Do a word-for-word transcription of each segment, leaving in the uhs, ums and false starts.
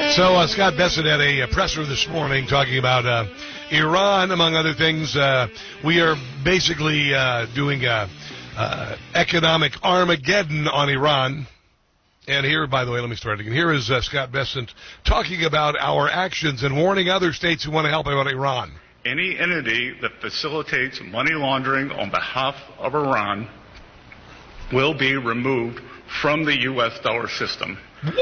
So uh, Scott Bessent had a, a presser this morning talking about uh, Iran, among other things. Uh, we are basically uh, doing uh, uh, economic Armageddon on Iran. And here, by the way, let me start again. Here is uh, Scott Bessent talking about our actions and warning other states who want to help about Iran. Any entity that facilitates money laundering on behalf of Iran will be removed from the U S dollar system.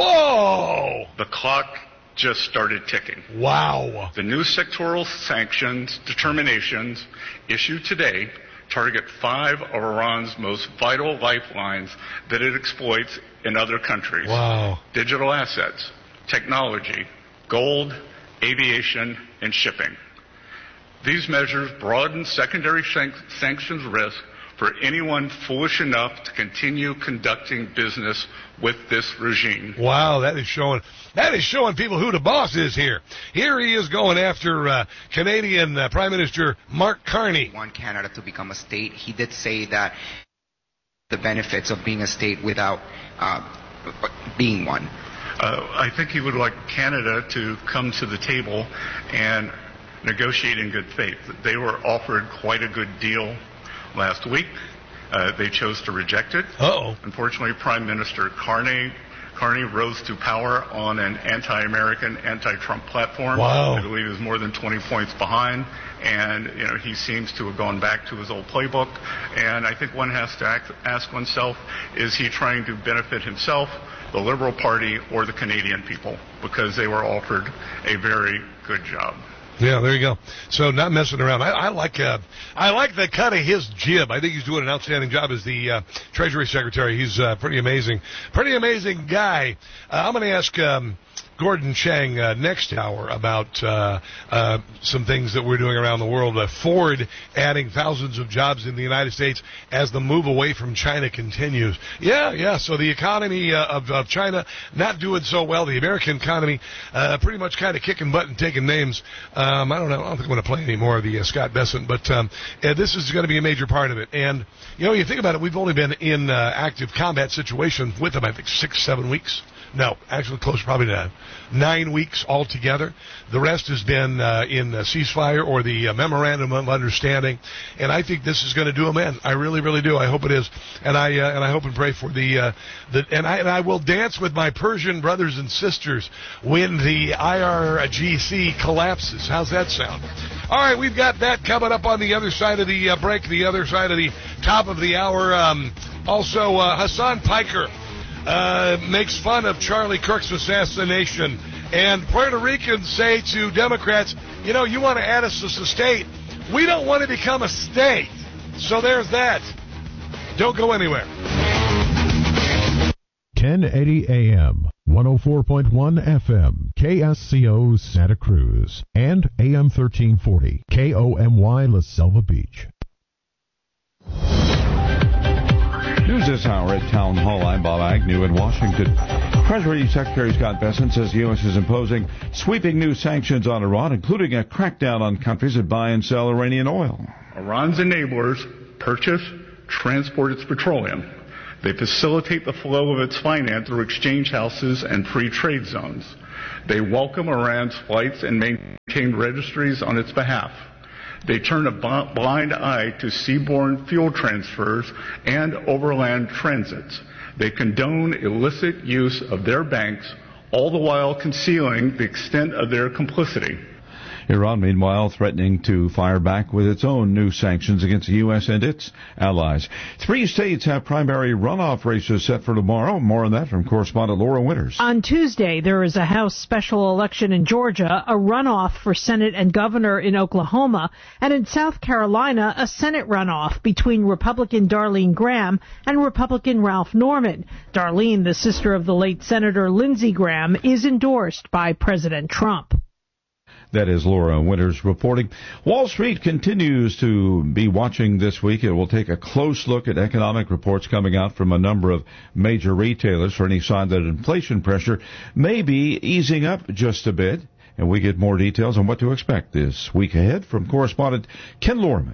Whoa! The clock just started ticking. Wow. The new sectoral sanctions determinations issued today target five of Iran's most vital lifelines that it exploits in other countries. Wow. Digital assets, technology, gold, aviation, and shipping. These measures broaden secondary shank- sanctions risk for anyone foolish enough to continue conducting business with this regime. Wow, that is showing that is showing people who the boss is here. Here he is going after uh, Canadian uh, Prime Minister Mark Carney. Want Canada to become a state. He did say that the benefits of being a state without uh, being one. Uh, I think he would like Canada to come to the table and negotiate in good faith. They were offered quite a good deal last week. Uh, they chose to reject it. Uh-oh. Unfortunately, Prime Minister Carney, Carney rose to power on an anti-American, anti-Trump platform. Wow. I believe is more than twenty points behind. And, you know, he seems to have gone back to his old playbook. And I think one has to act, ask oneself, is he trying to benefit himself, the Liberal Party, or the Canadian people? Because they were offered a very good job. Yeah, there you go. So not messing around. I, I like uh, I like the cut of his jib. I think he's doing an outstanding job as the uh, Treasury Secretary. He's uh, pretty amazing. Pretty amazing guy. Uh, I'm going to ask um, Gordon Chang uh, next hour about uh, uh, some things that we're doing around the world. Uh, Ford adding thousands of jobs in the United States as the move away from China continues. Yeah, yeah. So the economy uh, of, of China not doing so well. The American economy uh, pretty much kind of kicking butt and taking names. Um, I don't know. I don't think I'm going to play any more of the uh, Scott Bessent, but um, uh, this is going to be a major part of it. And, you know, you think about it, we've only been in uh, active combat situation with them, I think, six, seven weeks. No, actually close probably to nine weeks altogether. The rest has been uh, in the ceasefire or the uh, memorandum of understanding, and I think this is going to do them in. I really, really do. I hope it is, and I uh, and I hope and pray for the uh, the and I and I will dance with my Persian brothers and sisters when the I R G C collapses. How's that sound? All right, we've got that coming up on the other side of the uh, break, the other side of the top of the hour. Um, also, uh, Hassan Piker. Uh, makes fun of Charlie Kirk's assassination. And Puerto Ricans say to Democrats, you know, you want to add us as a state. We don't want to become a state. So there's that. Don't go anywhere. ten eighty A M, one oh four point one F M, K S C O Santa Cruz, and A M thirteen forty, K O M Y La Selva Beach. News this hour at Town Hall. I'm Bob Agnew in Washington. Treasury Secretary Scott Bessent says the U S is imposing sweeping new sanctions on Iran, including a crackdown on countries that buy and sell Iranian oil. Iran's enablers purchase, transport its petroleum. They facilitate the flow of its finance through exchange houses and free trade zones. They welcome Iran's flights and maintain registries on its behalf. They turn a blind eye to seaborne fuel transfers and overland transits. They condone illicit use of their banks, all the while concealing the extent of their complicity. Iran, meanwhile, threatening to fire back with its own new sanctions against the U S and its allies. Three states have primary runoff races set for tomorrow. More on that from correspondent Laura Winters. On Tuesday, there is a House special election in Georgia, a runoff for Senate and governor in Oklahoma, and in South Carolina, a Senate runoff between Republican Darlene Graham and Republican Ralph Norman. Darlene, the sister of the late Senator Lindsey Graham, is endorsed by President Trump. That is Laura Winters reporting. Wall Street continues to be watching this week. It will take a close look at economic reports coming out from a number of major retailers for any sign that inflation pressure may be easing up just a bit. And we get more details on what to expect this week ahead from correspondent Ken Lorman.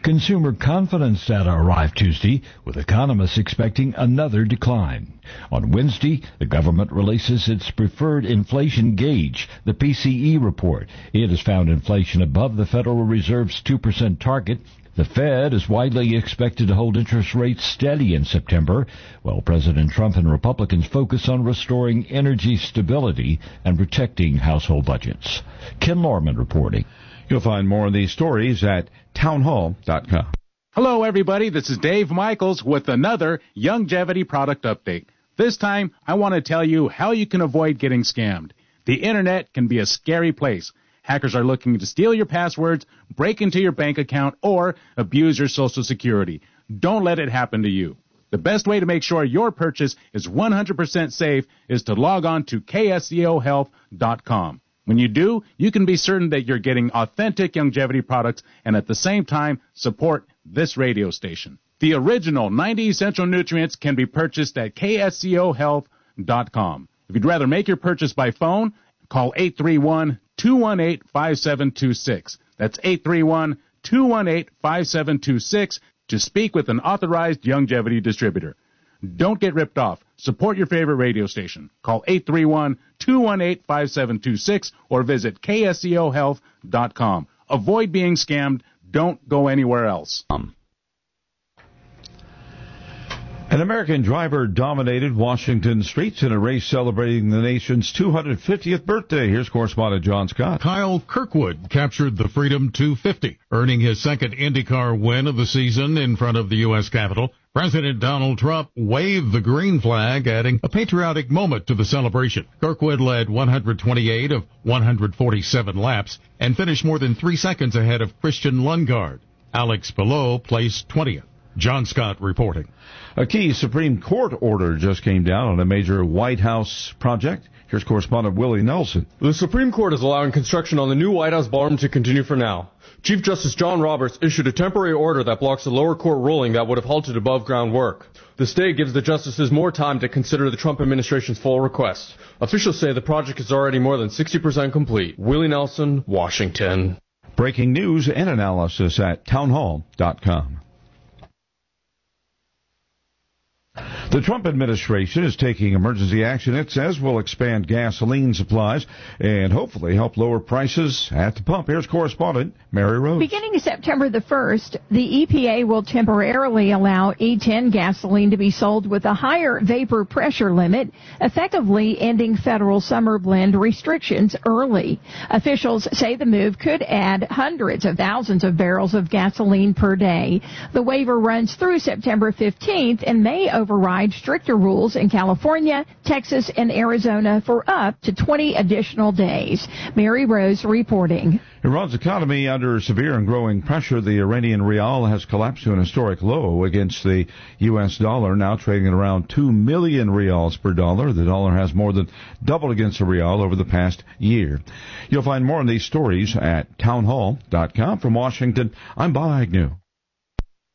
Consumer confidence data arrived Tuesday, with economists expecting another decline. On Wednesday, the government releases its preferred inflation gauge, the P C E report. It has found inflation above the Federal Reserve's two percent target. The Fed is widely expected to hold interest rates steady in September, while President Trump and Republicans focus on restoring energy stability and protecting household budgets. Ken Lorman reporting. You'll find more of these stories at townhall dot com. Hello, everybody. This is Dave Michaels with another Youngevity product update. This time, I want to tell you how you can avoid getting scammed. The Internet can be a scary place. Hackers are looking to steal your passwords, break into your bank account, or abuse your Social Security. Don't let it happen to you. The best way to make sure your purchase is one hundred percent safe is to log on to K S C O health dot com. When you do, you can be certain that you're getting authentic Youngevity products and at the same time support this radio station. The original ninety essential nutrients can be purchased at K S C O health dot com. If you'd rather make your purchase by phone, call eight three one, two one eight, five seven two six. That's eight three one, two one eight, five seven two six to speak with an authorized Youngevity distributor. Don't get ripped off. Support your favorite radio station. Call eight three one, two one eight, five seven two six or visit K S C O health dot com. Avoid being scammed. Don't go anywhere else. Um. An American driver dominated Washington streets in a race celebrating the nation's two hundred fiftieth birthday. Here's correspondent John Scott. Kyle Kirkwood captured the Freedom two fifty, earning his second IndyCar win of the season in front of the U S Capitol. President Donald Trump waved the green flag, adding a patriotic moment to the celebration. Kirkwood led one hundred twenty-eight of one hundred forty-seven laps and finished more than three seconds ahead of Christian Lundgaard. Alex Palou placed twentieth. John Scott reporting. A key Supreme Court order just came down on a major White House project. Here's correspondent Willie Nelson. The Supreme Court is allowing construction on the new White House ballroom to continue for now. Chief Justice John Roberts issued a temporary order that blocks a lower court ruling that would have halted above-ground work. The stay gives the justices more time to consider the Trump administration's full request. Officials say the project is already more than sixty percent complete. Willie Nelson, Washington. Breaking news and analysis at townhall dot com. The Trump administration is taking emergency action, it says, will expand gasoline supplies and hopefully help lower prices at the pump. Here's correspondent Mary Rose. Beginning September the first, the E P A will temporarily allow E ten gasoline to be sold with a higher vapor pressure limit, effectively ending federal summer blend restrictions early. Officials say the move could add hundreds of thousands of barrels of gasoline per day. The waiver runs through September fifteenth and may override stricter rules in California, Texas, and Arizona for up to twenty additional days. Mary Rose reporting. Iran's economy under severe and growing pressure. The Iranian rial has collapsed to an historic low against the U S dollar, now trading at around two million rials per dollar. The dollar has more than doubled against the rial over the past year. You'll find more on these stories at townhall dot com. From Washington, I'm Bob Agnew.